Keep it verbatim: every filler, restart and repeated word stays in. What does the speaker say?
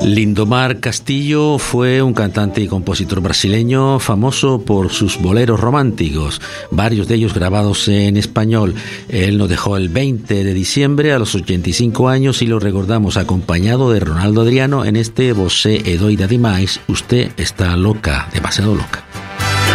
Lindomar Castillo fue un cantante y compositor brasileño famoso por sus boleros románticos, varios de ellos grabados en español. Él nos dejó el veinte de diciembre a los ochenta y cinco años y lo recordamos acompañado de Ronaldo Adriano en este Você é doida demais, usted está loca, demasiado loca.